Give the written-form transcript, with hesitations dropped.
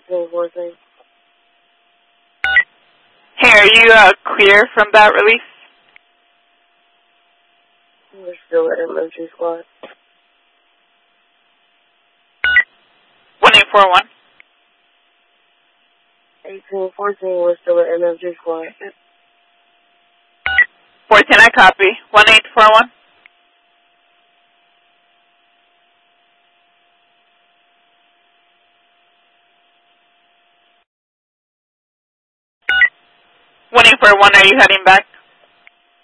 1814. Hey, are you clear from that release? We're still at MFG Squad. 1841. 1814, we're still at MFG Squad. 14, I copy. 1841. Are you heading back?